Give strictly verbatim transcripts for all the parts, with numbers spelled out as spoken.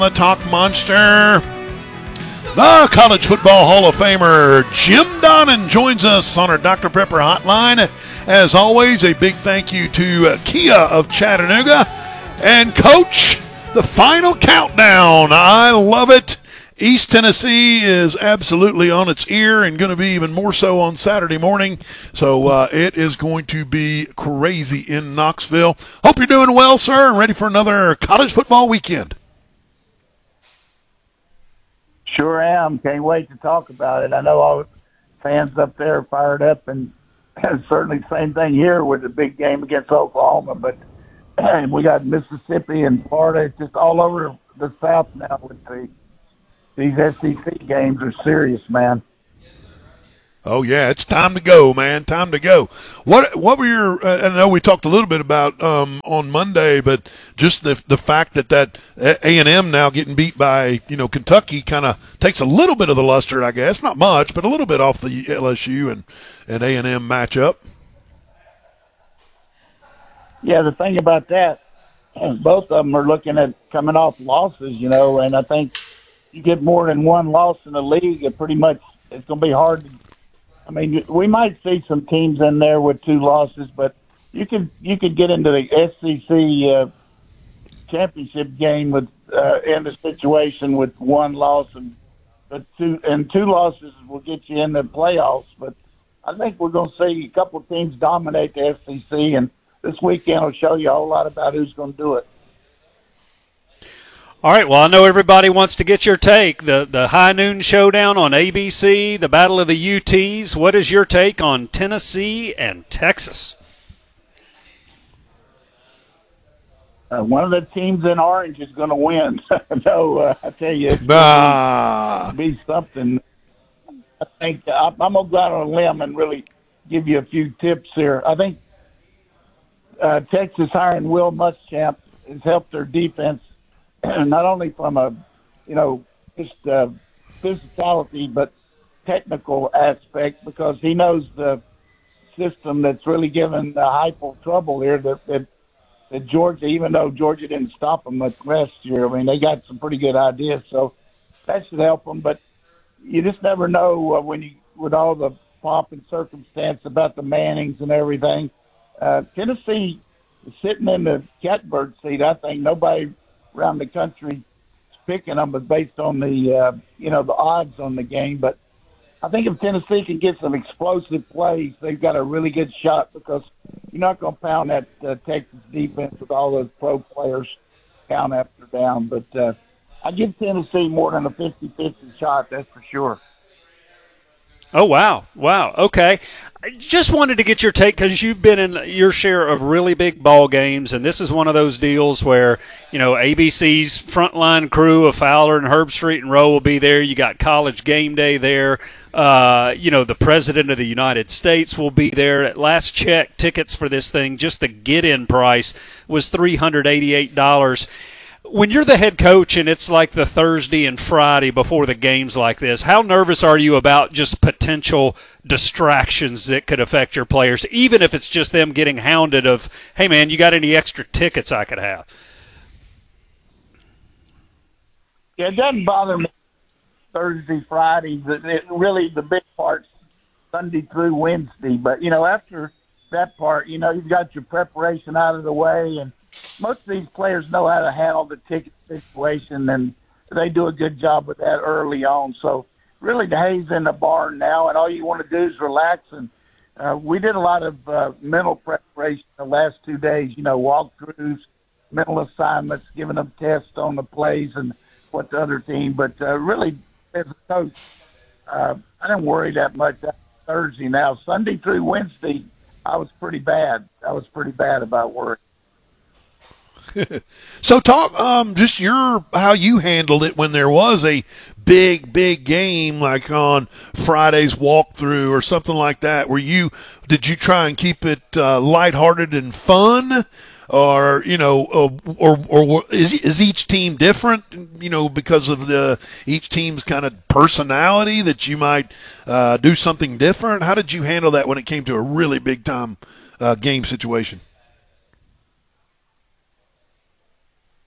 The Talk Monster, the College Football Hall of Famer Jim Donnan joins us on our Doctor Pepper hotline. As always, a big thank you to uh, Kia of Chattanooga. And Coach, the final countdown. I love it. East Tennessee is absolutely on its ear and going to be even more so on Saturday morning. So uh, it is going to be crazy in Knoxville. Hope you're doing well, sir, and ready for another college football weekend. Sure am. Can't wait to talk about it. I know all the fans up there are fired up, and certainly the same thing here with the big game against Oklahoma. But we got Mississippi and Florida. It's just all over the South now with the these S E C games are serious, man. Oh yeah, it's time to go, man. Time to go. What what were your? Uh, I know we talked a little bit about um, on Monday, but just the the fact that that A and M now getting beat by you know Kentucky kind of takes a little bit of the luster, I guess, not much, but a little bit off the L S U and and A and M matchup. Yeah, the thing about that, both of them are looking at coming off losses, you know, and I think you get more than one loss in the league, it pretty much it's going to be hard to. I mean, we might see some teams in there with two losses, but you could you could get into the S E C uh, championship game with uh, in a situation with one loss and but two and two losses will get you in the playoffs. But I think we're going to see a couple of teams dominate the S E C, and this weekend will show you a whole lot about who's going to do it. All right, well, I know everybody wants to get your take. The the high noon showdown on A B C, the Battle of the U Ts. What is your take on Tennessee and Texas? Uh, one of the teams in orange is going to win. so uh, I tell you, it's nah. going to be something. I think I'm going to go out on a limb and really give you a few tips here. I think uh, Texas hiring Will Muschamp has helped their defense. Not only from a, you know, just uh, physicality, but technical aspect, because he knows the system that's really given the Heupel trouble here. That, that that Georgia, even though Georgia didn't stop them much last year, I mean, they got some pretty good ideas, so that should help them. But you just never know uh, when you, with all the pomp and circumstance about the Mannings and everything. Uh, Tennessee is sitting in the catbird seat. I think nobody around the country picking them, but based on the uh, you know the odds on the game. But I think if Tennessee can get some explosive plays, they've got a really good shot, because you're not going to pound that uh, Texas defense with all those pro players down after down. But uh, I give Tennessee more than a fifty-fifty shot, that's for sure. Oh, wow. Wow. Okay. I just wanted to get your take, because you've been in your share of really big ball games, and this is one of those deals where, you know, A B C's frontline crew of Fowler and Herbstreit and Rowe will be there. You got College Game Day there. Uh, you know, the President of the United States will be there. At last check, tickets for this thing, just the get-in price was three hundred eighty-eight dollars. When you're the head coach and it's like the Thursday and Friday before the games like this, how nervous are you about just potential distractions that could affect your players, even if it's just them getting hounded of, hey, man, you got any extra tickets I could have? Yeah, it doesn't bother me Thursday, Friday. It, really, the big part's Sunday through Wednesday. But, you know, after that part, you know, you've got your preparation out of the way, and most of these players know how to handle the ticket situation, and they do a good job with that early on. So really the hay's in the barn now, and all you want to do is relax. And uh, we did a lot of uh, mental preparation the last two days, you know, walkthroughs, mental assignments, giving them tests on the plays and what the other team. But uh, really, as a coach, uh, I didn't worry that much after Thursday. Now, Sunday through Wednesday, I was pretty bad. I was pretty bad about worry. So talk um just your how you handled it when there was a big big game like on Friday's walkthrough or something like that. Were you did you try and keep it uh, lighthearted and fun, or you know, or, or or is is each team different? You know, because of the each team's kind of personality that you might uh, do something different. How did you handle that when it came to a really big time uh, game situation?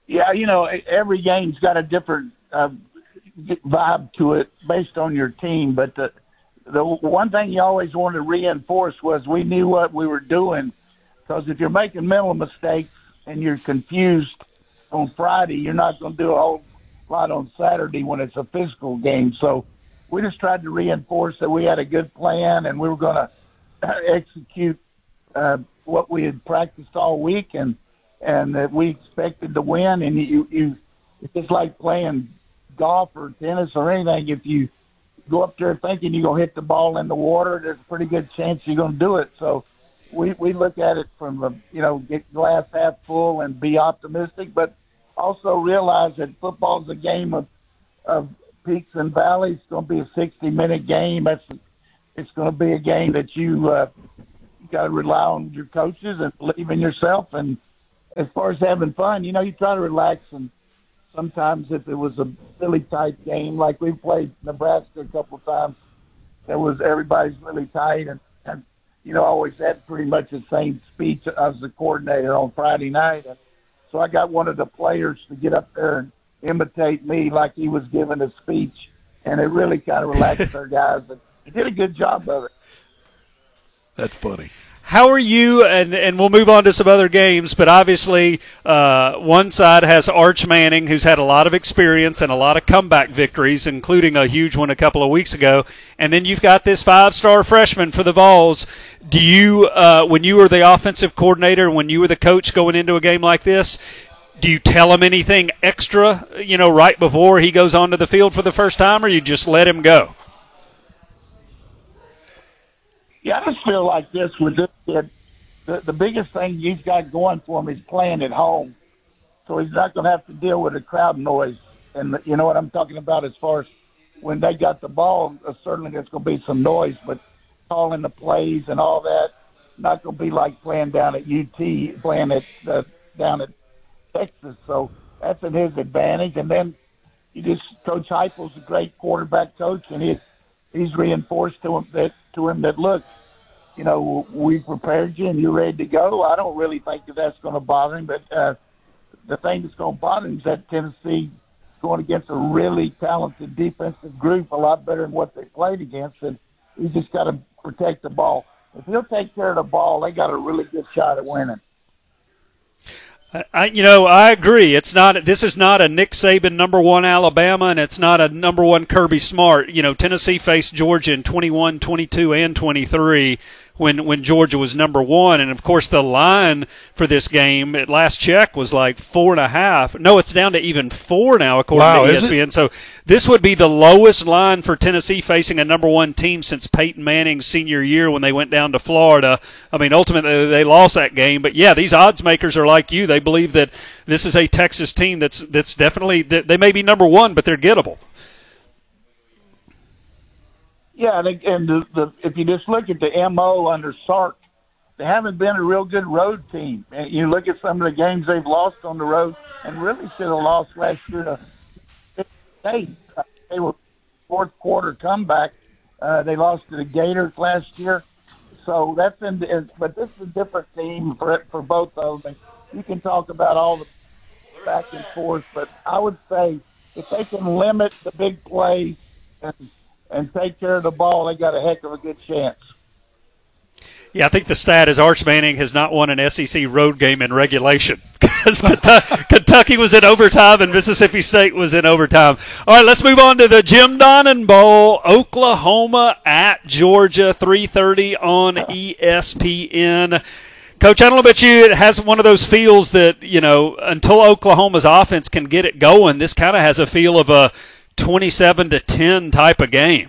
Yeah, you know, e- every game's got a different uh, vibe to it based on your team. But the the one thing you always wanted to reinforce was we knew what we were doing. Because if you're making mental mistakes and you're confused on Friday, you're not going to do a whole lot on Saturday when it's a physical game. So we just tried to reinforce that we had a good plan and we were going to execute uh, what we had practiced all week, and and that we expected to win. And you, you, it's just like playing golf or tennis or anything. If you go up there thinking you're going to hit the ball in the water, there's a pretty good chance you're going to do it. So we, we look at it from, a, you know, get glass half full and be optimistic, but also realize that football is a game of, of peaks and valleys. It's going to be a sixty-minute game. That's, it's going to be a game that you uh, got to rely on your coaches and believe in yourself. And as far as having fun, you know, you try to relax. And sometimes if it was a really tight game, like we played Nebraska a couple of times, it was everybody's really tight. And, and you know, I always had pretty much the same speech as the coordinator on Friday night. And so I got one of the players to get up there and imitate me like he was giving a speech. And it really kind of relaxed our guys. And he did a good job of it. That's funny. How are you, and, and we'll move on to some other games, but obviously uh, one side has Arch Manning, who's had a lot of experience and a lot of comeback victories, including a huge one a couple of weeks ago, and then you've got this five-star freshman for the Vols. Do you, uh, when you were the offensive coordinator, when you were the coach going into a game like this, do you tell him anything extra, you know, right before he goes onto the field for the first time, or you just let him go? Yeah, I just feel like this with this kid. The, the biggest thing he's got going for him is playing at home. So he's not going to have to deal with the crowd noise. And you know what I'm talking about as far as when they got the ball, uh, certainly there's going to be some noise, but calling the plays and all that, not going to be like playing down at U T, playing at uh, down at Texas. So that's in his advantage. And then you just, Coach Heupel's a great quarterback coach, and he, he's reinforced to him that, to him that, look, you know, we prepared you and you're ready to go. I don't really think that that's going to bother him, but uh, the thing that's going to bother him is that Tennessee going against a really talented defensive group, a lot better than what they played against, and he's just got to protect the ball. If he'll take care of the ball, they got a really good shot at winning. I, you know, I agree. It's not. This is not a Nick Saban number one Alabama, and it's not a number one Kirby Smart. You know, Tennessee faced Georgia in twenty-one, twenty-two, and twenty-three when when Georgia was number one, and of course the line for this game at last check was like four and a half. No, it's down to even four now according wow, to E S P N. So this would be the lowest line for Tennessee facing a number one team since Peyton Manning's senior year when they went down to Florida. I mean, ultimately they lost that game, but yeah, these odds makers are like you. They believe that this is a Texas team that's that's definitely that they may be number one, but they're gettable. Yeah, and, and the, the, if you just look at the M O under Sark, they haven't been a real good road team. And you look at some of the games they've lost on the road, and really should have lost last year to State. They were fourth quarter comeback. Uh, they lost to the Gators last year. So that's in the, but this is a different team for for both of them. You can talk about all the back and forth, but I would say if they can limit the big plays and and take care of the ball, they got a heck of a good chance. Yeah, I think the stat is Arch Manning has not won an S E C road game in regulation because Kentucky was in overtime and Mississippi State was in overtime. All right, let's move on to the Jim Donnan Bowl, Oklahoma at Georgia, three thirty on E S P N. Coach, I don't know about you, it has one of those feels that, you know, until Oklahoma's offense can get it going, this kind of has a feel of a twenty-seven to ten type of game.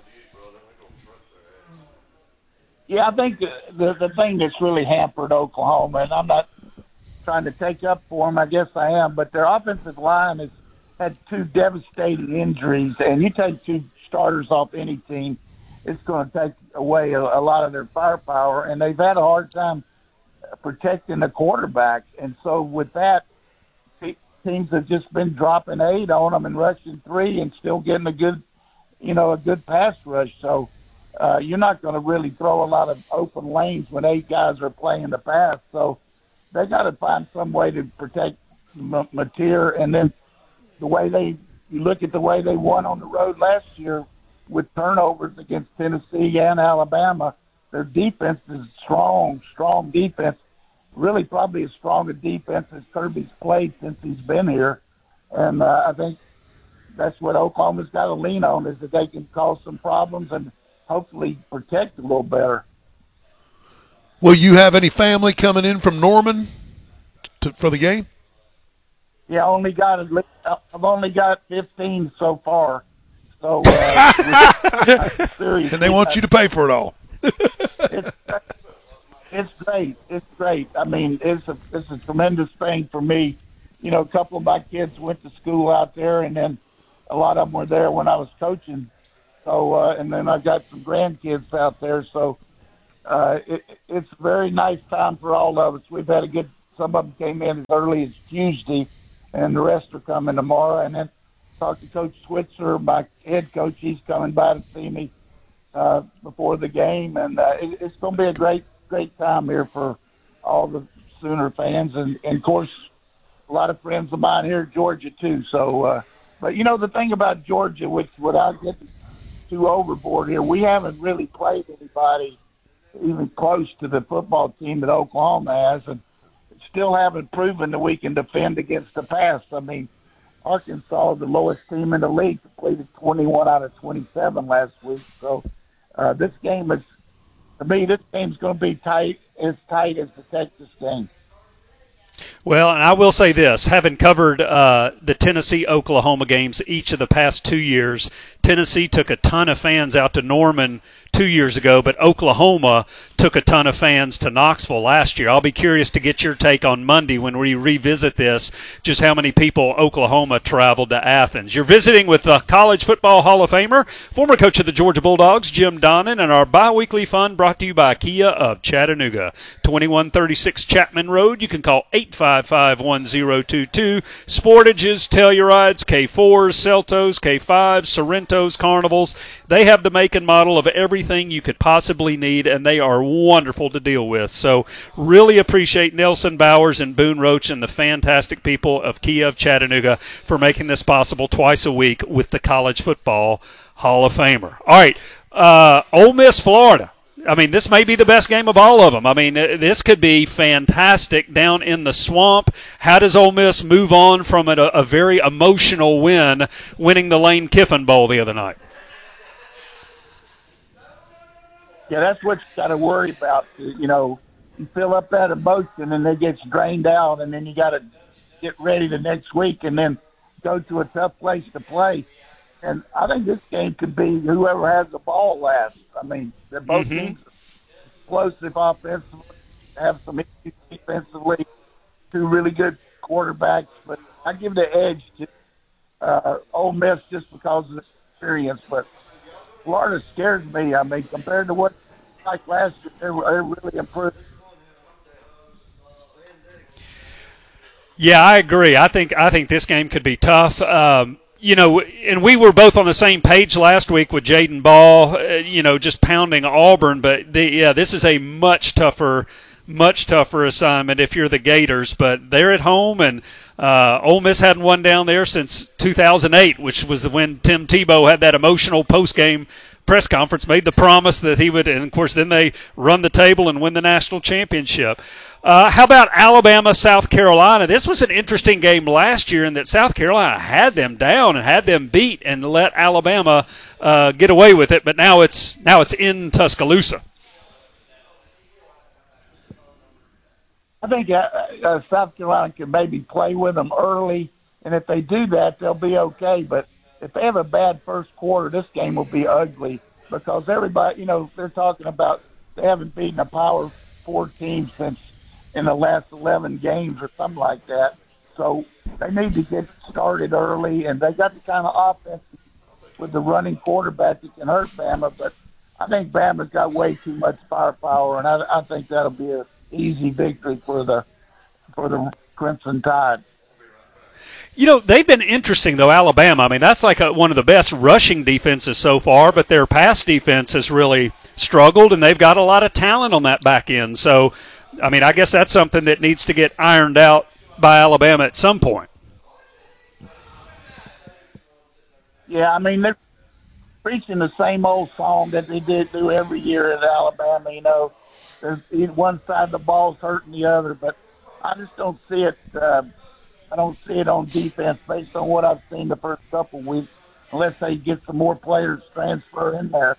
Yeah, I think the, the the thing that's really hampered Oklahoma, and I'm not trying to take up for them, I guess I am, but their offensive line has had two devastating injuries, and you take two starters off any team, it's going to take away a, a lot of their firepower, and they've had a hard time protecting the quarterback. And so with that, teams have just been dropping eight on them and rushing three and still getting a good, you know, a good pass rush. So uh, you're not going to really throw a lot of open lanes when eight guys are playing the pass. So they got to find some way to protect M- Mateer, and then the way they you look at the way they won on the road last year with turnovers against Tennessee and Alabama. Their defense is strong, strong defense. Really, probably as strong a defense as Kirby's played since he's been here, and uh, I think that's what Oklahoma's got to lean on, is that they can cause some problems and hopefully protect a little better. Will you have any family coming in from Norman to, for the game? Yeah, I only got a, I've only got fifteen so far. So, uh, seriously, and they want you to pay for it all. it's, it's great. It's great. I mean, it's a it's a tremendous thing for me. You know, a couple of my kids went to school out there, and then a lot of them were there when I was coaching. So, uh, and then I got some grandkids out there. So, uh, it, it's a very nice time for all of us. We've had a good. Some of them came in as early as Tuesday, and the rest are coming tomorrow. And then talked to Coach Switzer, my head coach. He's coming by to see me uh, before the game, and uh, it, it's going to be a great, great time here for all the Sooner fans, and, and of course, a lot of friends of mine here in Georgia too. So, uh, but you know, the thing about Georgia, which without getting too overboard here, we haven't really played anybody even close to the football team that Oklahoma has, and still haven't proven that we can defend against the pass. I mean, Arkansas, the lowest team in the league, completed twenty-one out of twenty-seven last week. So uh, this game is, to me, this game's going to be tight, as tight as the Texas game. Well, and I will say this, having covered uh, the Tennessee-Oklahoma games each of the past two years, Tennessee took a ton of fans out to Norman two years ago, but Oklahoma took a ton of fans to Knoxville last year. I'll be curious to get your take on Monday when we revisit this, just how many people Oklahoma traveled to Athens. You're visiting with the College Football Hall of Famer, former coach of the Georgia Bulldogs, Jim Donnan, and our bi-weekly fun brought to you by Kia of Chattanooga. twenty-one thirty-six Chapman Road. You can call eight five five, one zero two two. Sportages, Tellurides, K fours, Celtos, K fives, Sorrentos, Carnivals. They have the make and model of everything you could possibly need, and they are wonderful to deal with. So really appreciate Nelson Bowers and Boone Roach and the fantastic people of Kia of Chattanooga for making this possible twice a week with the College Football Hall of Famer. All right, uh, Ole Miss, Florida. I mean, this may be the best game of all of them. I mean, this could be fantastic down in the swamp. How does Ole Miss move on from a, a very emotional win, winning the Lane Kiffin Bowl the other night? Yeah, that's what you got to worry about. You know, you fill up that emotion and it gets drained out, and then you got to get ready the next week and then go to a tough place to play. And I think this game could be whoever has the ball last. I mean, they're both mm-hmm. teams explosive offensively, have some issues defensively, two really good quarterbacks. But I give the edge to uh, Ole Miss just because of the experience. But Florida scares me. I mean, compared to what like last year, they were, they really improved. Yeah, I agree. I think I think this game could be tough. Um, you know, and we were both on the same page last week with Jaden Ball, uh, you know, just pounding Auburn. But, the, yeah, this is a much tougher, much tougher assignment if you're the Gators. But they're at home, and uh, Ole Miss hadn't won down there since two thousand eight, which was when Tim Tebow had that emotional postgame press conference, made the promise that he would, and, of course, then they run the table and win the national championship. Uh, how about Alabama, South Carolina? This was an interesting game last year in that South Carolina had them down and had them beat and let Alabama uh, get away with it, but now it's now it's in Tuscaloosa. I think uh, uh, South Carolina can maybe play with them early, and if they do that, they'll be okay. But if they have a bad first quarter, this game will be ugly because everybody, you know, they're talking about they haven't beaten a Power Four team since in the last eleven games or something like that. So they need to get started early, and they got the kind of offense with the running quarterback that can hurt Bama. But I think Bama's got way too much firepower, and I, I think that'll be an easy victory for the for the Crimson Tide. You know, they've been interesting, though, Alabama. I mean, that's like a, one of the best rushing defenses so far, but their pass defense has really struggled, and they've got a lot of talent on that back end. So, I mean, I guess that's something that needs to get ironed out by Alabama at some point. Yeah, I mean, they're preaching the same old song that they did do every year at Alabama. You know, there's one side of the ball's hurting the other, but I just don't see it. Uh, I don't see it on defense based on what I've seen the first couple of weeks, unless they get some more players transfer in there.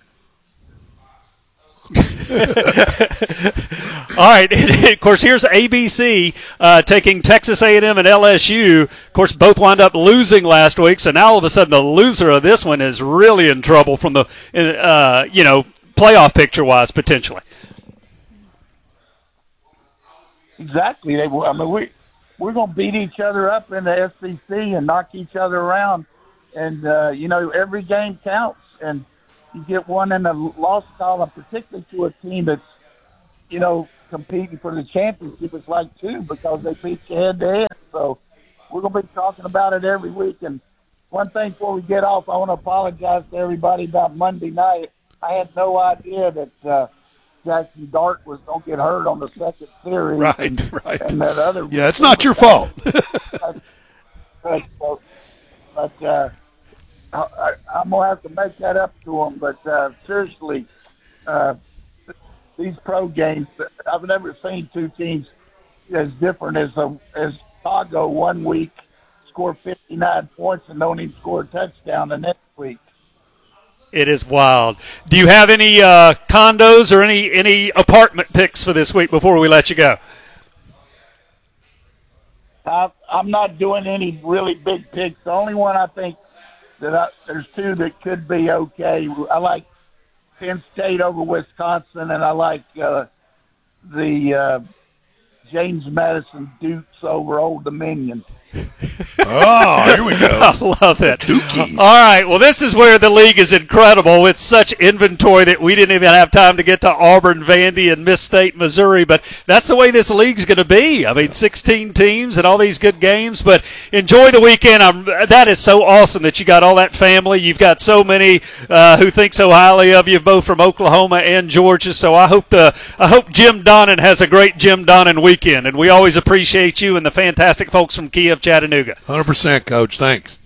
All right. Of course, here's A B C uh, taking Texas A and M and L S U. Of course, both wound up losing last week, so now all of a sudden the loser of this one is really in trouble from the, uh, you know, playoff picture-wise, potentially. Exactly. They, I mean, we we're going to beat each other up in the S E C and knock each other around, and uh, you know, every game counts. And you get one in the loss column, particularly to a team that's, you know, competing for the championship. It's like two because they beat you head to head. So we're going to be talking about it every week. And one thing before we get off, I want to apologize to everybody about Monday night. I had no idea that uh, Jackson Dart was going to get hurt on the second series. Right, and, right. And that other yeah, it's not your fault. but but uh, I, I'm going to have to make that up to them. But uh, seriously, uh, these pro games, I've never seen two teams as different as a, as Chicago one week score fifty-nine points and don't even score a touchdown the next week. It is wild. Do you have any uh, condos or any, any apartment picks for this week before we let you go? I, I'm not doing any really big picks. The only one I think that I, there's two that could be okay. I like Penn State over Wisconsin, and I like uh, the uh, James Madison Dukes over Old Dominion. Oh, here we go. I love it. Dookie. All right. Well, this is where the league is incredible with such inventory that we didn't even have time to get to Auburn, Vandy, and Miss State, Missouri. But that's the way this league's going to be. I mean, sixteen teams and all these good games. But enjoy the weekend. I'm, that is so awesome that you got all that family. You've got so many uh, who think so highly of you, both from Oklahoma and Georgia. So I hope the I hope Jim Donnan has a great Jim Donnan weekend. And we always appreciate you and the fantastic folks from Kia of Chattanooga. one hundred percent, Coach. Thanks.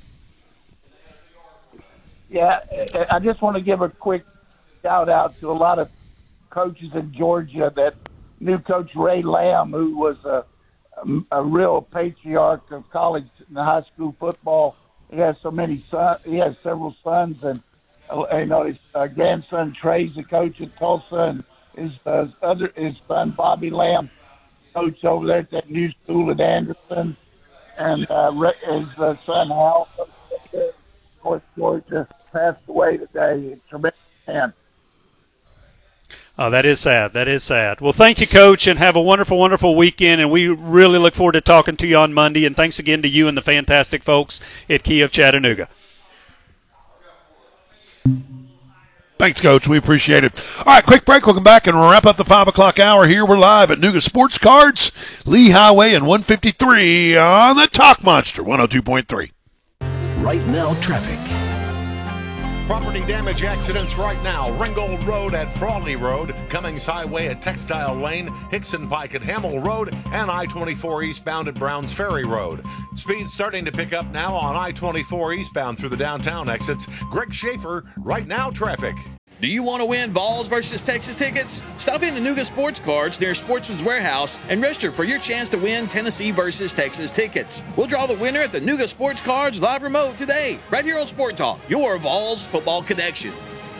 Yeah, I just want to give a quick shout-out to a lot of coaches in Georgia. That new coach Ray Lamb, who was a, a real patriarch of college and high school football. He has so many sons. He has several sons, and you know his uh, grandson Trey's the coach at Tulsa, and his uh, other his son Bobby Lamb, coach over there at that new school at Anderson. And uh, his uh, son, Hal, of North Georgia, passed away today. Tremendous man. Oh, that is sad. That is sad. Well, thank you, Coach, and have a wonderful, wonderful weekend. And we really look forward to talking to you on Monday. And thanks again to you and the fantastic folks at Kia of Chattanooga. Thanks, Coach. We appreciate it. All right, quick break. We'll come back and wrap up the five o'clock hour here. We're live at Nuga Sports Cards, Lee Highway and one fifty-three on the Talk Monster, one oh two point three. Right now, traffic. Property damage accidents right now. Ringgold Road at Frawley Road, Cummings Highway at Textile Lane, Hickson Pike at Hamill Road, and I twenty-four eastbound at Browns Ferry Road. Speed starting to pick up now on I twenty-four eastbound through the downtown exits. Greg Schaefer, Right Now Traffic. Do you want to win Vols versus Texas tickets? Stop in to Nuga Sports Cards near Sportsman's Warehouse and register for your chance to win Tennessee versus Texas tickets. We'll draw the winner at the Nuga Sports Cards live remote today, right here on Sport Talk, your Vols football connection.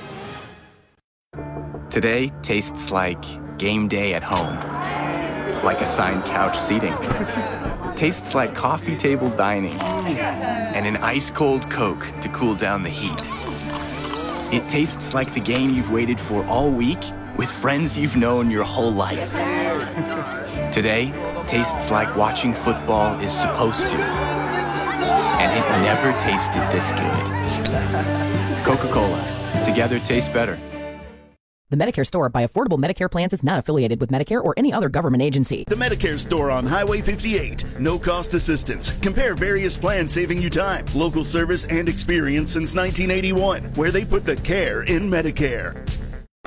Today tastes like game day at home, like assigned couch seating. Tastes like coffee table dining and an ice-cold Coke to cool down the heat. It tastes like the game you've waited for all week with friends you've known your whole life. Today tastes like watching football is supposed to. And it never tasted this good. Coca-Cola. Together tastes better. The Medicare Store by Affordable Medicare Plans is not affiliated with Medicare or any other government agency. The Medicare Store on Highway fifty-eight. No cost assistance. Compare various plans saving you time, local service, and experience since nineteen eighty-one, where they put the care in Medicare.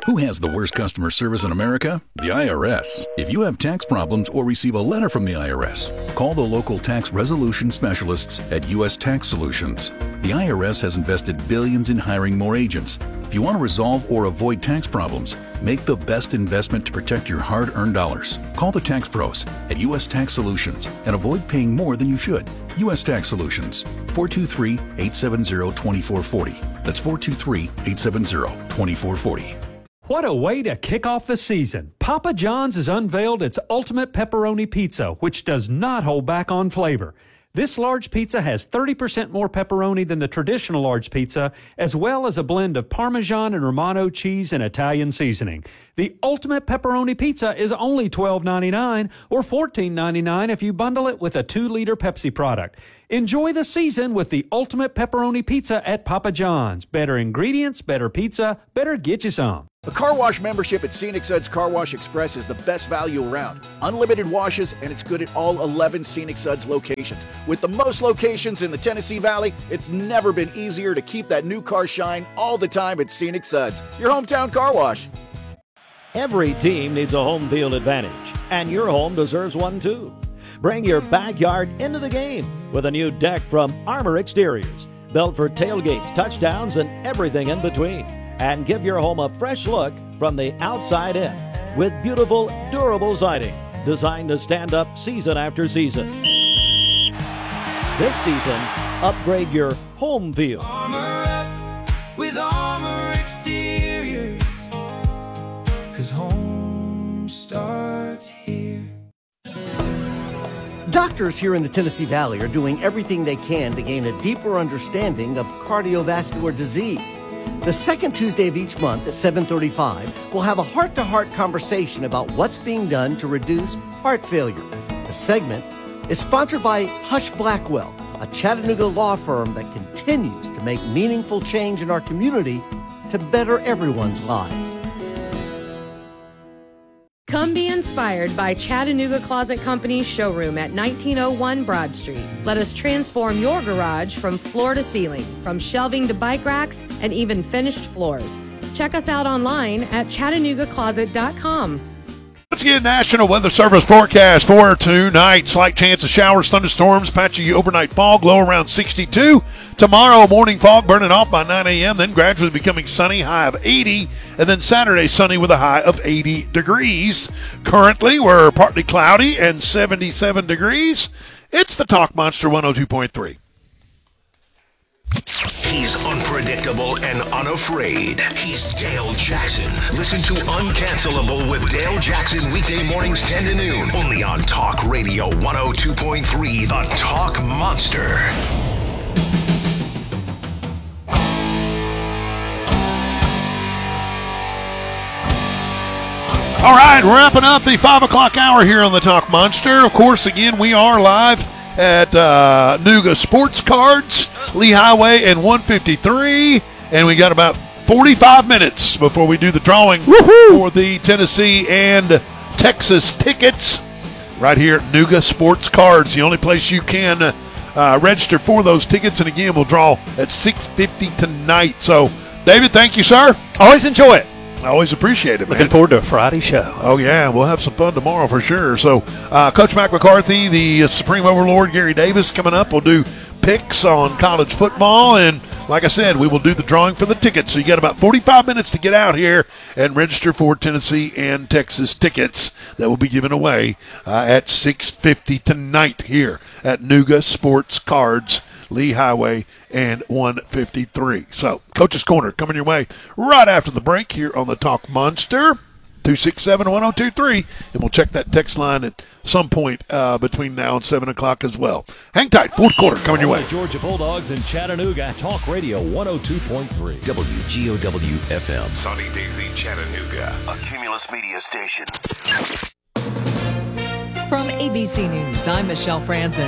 Who has the worst customer service in America? The I R S. If you have tax problems or receive a letter from the I R S, call the local tax resolution specialists at U S Tax Solutions. The I R S has invested billions in hiring more agents. If you want to resolve or avoid tax problems, make the best investment to protect your hard-earned dollars. Call the tax pros at U S Tax Solutions and avoid paying more than you should. U S Tax Solutions, four two three, eight seven zero, two four four zero. That's four two three, eight seven zero, two four four zero. What a way to kick off the season. Papa John's has unveiled its ultimate pepperoni pizza, which does not hold back on flavor. This large pizza has thirty percent more pepperoni than the traditional large pizza, as well as a blend of Parmesan and Romano cheese and Italian seasoning. The ultimate pepperoni pizza is only twelve ninety-nine or fourteen ninety-nine if you bundle it with a two liter Pepsi product. Enjoy the season with the ultimate pepperoni pizza at Papa John's. Better ingredients, better pizza, better get you some. A car wash membership at Scenic Suds Car Wash Express is the best value around. Unlimited washes, and it's good at all eleven Scenic Suds locations. With the most locations in the Tennessee Valley, it's never been easier to keep that new car shine all the time at Scenic Suds, your hometown car wash. Every team needs a home field advantage, and your home deserves one too. Bring your backyard into the game with a new deck from Armor Exteriors, built for tailgates, touchdowns, and everything in between. And give your home a fresh look from the outside in with beautiful, durable siding designed to stand up season after season. This season, upgrade your home field. Armor up with Armor Exteriors, 'cause home starts here. Doctors here in the Tennessee Valley are doing everything they can to gain a deeper understanding of cardiovascular disease. The second Tuesday of each month at seven thirty-five, we'll have a heart-to-heart conversation about what's being done to reduce heart failure. The segment is sponsored by Hush Blackwell, a Chattanooga law firm that continues to make meaningful change in our community to better everyone's lives. Come be inspired by Chattanooga Closet Company's showroom at nineteen oh one Broad Street. Let us transform your garage from floor to ceiling, from shelving to bike racks, and even finished floors. Check us out online at chattanooga closet dot com. Let's get a National Weather Service forecast for tonight. Slight chance of showers, thunderstorms, patchy overnight fog, low around sixty-two. Tomorrow, morning fog burning off by nine a.m., then gradually becoming sunny, high of eighty. And then Saturday, sunny with a high of eighty degrees. Currently, we're partly cloudy and seventy-seven degrees. It's the Talk Monster one oh two point three. He's unpredictable and unafraid. He's Dale Jackson. Listen to Uncancelable with Dale Jackson weekday mornings ten to noon. Only on Talk Radio one oh two point three, the Talk Monster. All right, wrapping up the five o'clock hour here on the Talk Monster. Of course, again, we are live at uh, Nuga Sports Cards, Lee Highway and one fifty-three. And we got about forty-five minutes before we do the drawing Woo-hoo! for the Tennessee and Texas tickets right here at Nuga Sports Cards, the only place you can uh, register for those tickets. And again, we'll draw at six fifty tonight. So, David, thank you, sir. Always enjoy it. I always appreciate it, man. Looking forward to a Friday show. Oh, yeah. We'll have some fun tomorrow for sure. So, uh, Coach Mac McCarthy, the Supreme Overlord, Gary Davis coming up. We'll do picks on college football. And like I said, we will do the drawing for the tickets. So you got about forty-five minutes to get out here and register for Tennessee and Texas tickets that will be given away uh, at six fifty tonight here at Nuga Sports Cards, Lee Highway and one fifty-three. So, Coach's Corner coming your way right after the break here on the Talk Monster, two six seven, one oh two three, and we'll check that text line at some point uh, between now and seven o'clock as well. Hang tight, fourth quarter coming your way. The Georgia Bulldogs in Chattanooga, Talk Radio one oh two point three. W G O W F M. Sonny Daisy, Chattanooga. A Cumulus Media station. From A B C News, I'm Michelle Franzen.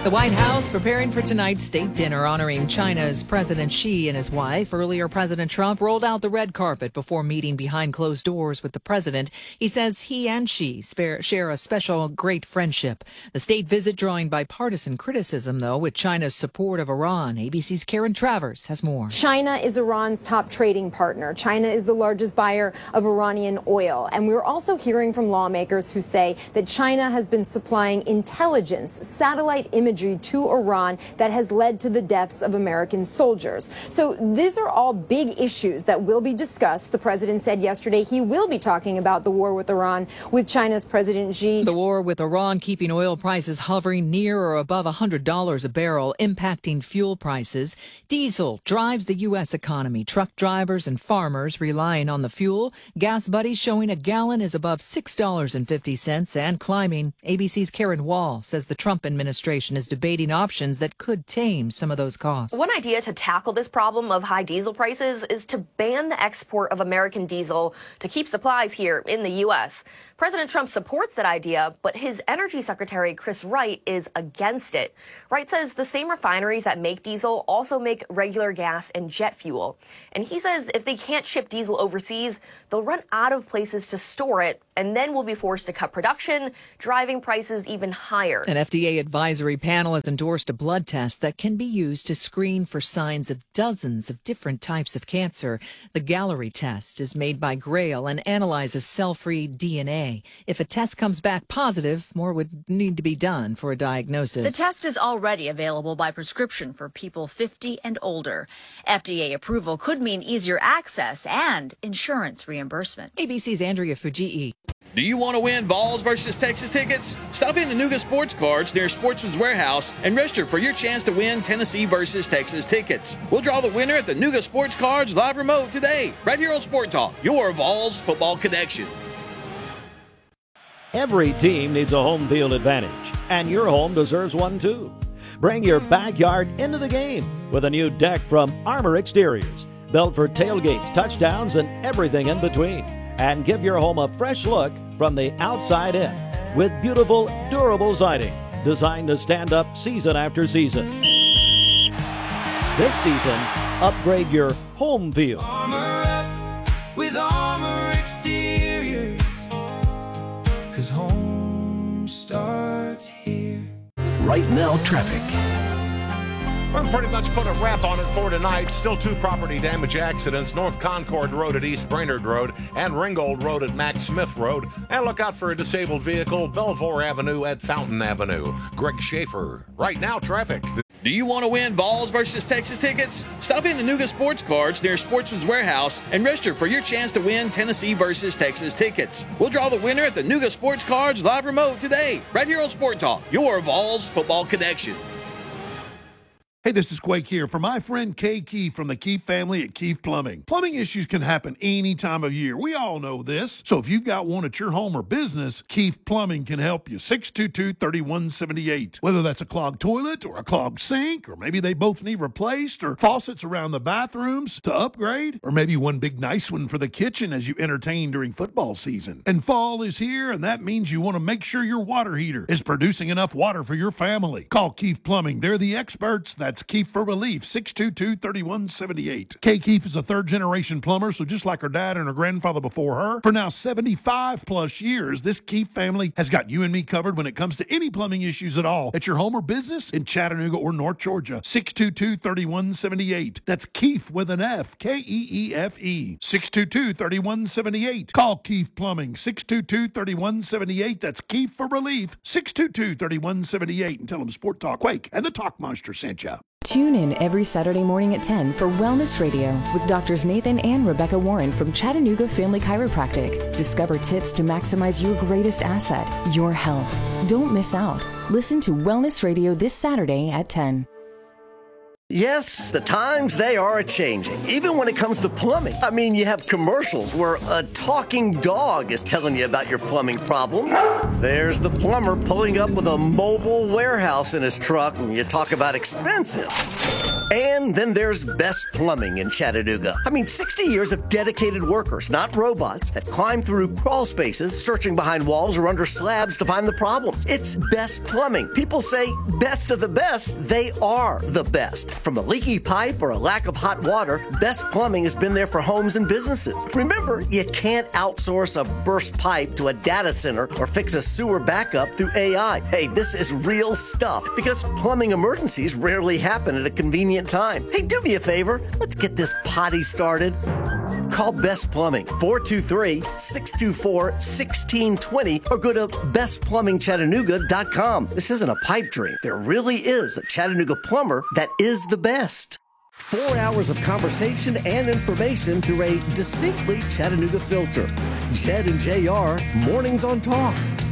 The White House preparing for tonight's state dinner honoring China's President Xi and his wife. Earlier, President Trump rolled out the red carpet before meeting behind closed doors with the president. He says he and Xi share a special great friendship. The state visit drawing bipartisan criticism, though, with China's support of Iran. A B C's Karen Travers has more. China is Iran's top trading partner. China is the largest buyer of Iranian oil. And we're also hearing from lawmakers who say that China has been supplying intelligence, satellite imagery to Iran that has led to the deaths of American soldiers. So these are all big issues that will be discussed. The president said yesterday he will be talking about the war with Iran with China's President Xi. The war with Iran keeping oil prices hovering near or above one hundred dollars a barrel, impacting fuel prices. Diesel drives the U S economy. Truck drivers and farmers relying on the fuel. Gas Buddy showing a gallon is above six dollars and fifty cents and climbing. A B C's Karen Wall says the Trump administration is debating options that could tame some of those costs. One idea to tackle this problem of high diesel prices is to ban the export of American diesel to keep supplies here in the U S. President Trump supports that idea, but his Energy Secretary Chris Wright is against it. Wright says the same refineries that make diesel also make regular gas and jet fuel. And he says if they can't ship diesel overseas, they'll run out of places to store it, and then we'll be forced to cut production, driving prices even higher. An F D A advisory panel has endorsed a blood test that can be used to screen for signs of dozens of different types of cancer. The Gallery test is made by Grail and analyzes cell-free D N A. If a test comes back positive, more would need to be done for a diagnosis. The test is already available by prescription for people fifty and older. F D A approval could mean easier access and insurance reimbursement. A B C's Andrea Fujii. Do you want to win Vols versus Texas tickets? Stop in the Nuga Sports Cards near Sportsman's Warehouse and register for your chance to win Tennessee versus Texas tickets. We'll draw the winner at the Nuga Sports Cards live remote today, right here on Sport Talk, your Vols football connection. Every team needs a home field advantage, and your home deserves one too. Bring your backyard into the game with a new deck from Armor Exteriors, built for tailgates, touchdowns, and everything in between. And give your home a fresh look from the outside in with beautiful, durable siding designed to stand up season after season. This season, upgrade your home field. Armor up with Armor Exteriors, 'cause home starts here. Right now, traffic. We'll pretty much put a wrap on it for tonight. Still two property damage accidents. North Concord Road at East Brainerd Road and Ringgold Road at Max Smith Road. And look out for a disabled vehicle, Belvoir Avenue at Fountain Avenue. Greg Schaefer. Right now, traffic. Do you want to win Vols versus Texas tickets? Stop in the Nuga Sports Cards near Sportsman's Warehouse and register for your chance to win Tennessee versus Texas tickets. We'll draw the winner at the Nuga Sports Cards live remote today, right here on Sport Talk, your Vols football connection. Hey, this is Quake here for my friend Kay Keefe from the Keefe family at Keefe Plumbing. Plumbing issues can happen any time of year. We all know this. So if you've got one at your home or business, Keefe Plumbing can help you. six two two, three one seven eight. Whether that's a clogged toilet or a clogged sink, or maybe they both need replaced, or faucets around the bathrooms to upgrade, or maybe one big nice one for the kitchen as you entertain during football season. And fall is here, and that means you want to make sure your water heater is producing enough water for your family. Call Keefe Plumbing. They're the experts. That's That's Keefe for Relief, six two two, three one seven eight. Kay Keefe is a third-generation plumber, so just like her dad and her grandfather before her, for now seventy-five plus years, this Keefe family has got you and me covered when it comes to any plumbing issues at all at your home or business in Chattanooga or North Georgia. six two two, three one seven eight. That's Keefe with an F, K E E F E. six two two, three one seven eight. Call Keefe Plumbing, six two two, three one seven eight. That's Keefe for Relief, six two two, three one seven eight. And tell them Sport Talk Quake and the Talk Monster sent you. Tune in every Saturday morning at ten for Wellness Radio with Doctors Nathan and Rebecca Warren from Chattanooga Family Chiropractic. Discover tips to maximize your greatest asset, your health. Don't miss out. Listen to Wellness Radio this Saturday at ten. Yes, the times, they are a-changing, even when it comes to plumbing. I mean, you have commercials where a talking dog is telling you about your plumbing problem. There's the plumber pulling up with a mobile warehouse in his truck, and you talk about expensive. And then there's Best Plumbing in Chattanooga. I mean, sixty years of dedicated workers, not robots, that climb through crawl spaces, searching behind walls or under slabs to find the problems. It's Best Plumbing. People say best of the best. They are the best. From a leaky pipe or a lack of hot water, Best Plumbing has been there for homes and businesses. Remember, you can't outsource a burst pipe to a data center or fix a sewer backup through A I. Hey, this is real stuff because plumbing emergencies rarely happen at a convenient time. Hey, do me a favor. Let's get this potty started. Call Best Plumbing, four two three, six two four, one six two zero, or go to best plumbing chattanooga dot com. This isn't a pipe dream. There really is a Chattanooga plumber that is the best. Four hours of conversation and information through a distinctly Chattanooga filter. Jed and J R, Mornings on Talk.